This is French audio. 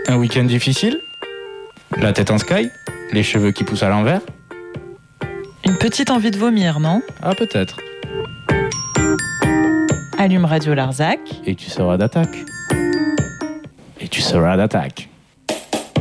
Un week-end difficile? La tête en sky? Les cheveux qui poussent à l'envers? Une petite envie de vomir, non? Ah, peut-être. Allume Radio Larzac. Et tu seras d'attaque. Et tu seras d'attaque.